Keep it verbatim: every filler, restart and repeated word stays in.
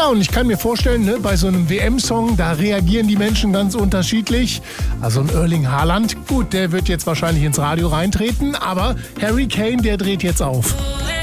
Ja, und ich kann mir vorstellen, ne, bei so einem W M-Song, da reagieren die Menschen ganz unterschiedlich. Also ein Erling Haaland, gut, der wird jetzt wahrscheinlich ins Radio reintreten, aber Harry Kane, der dreht jetzt auf.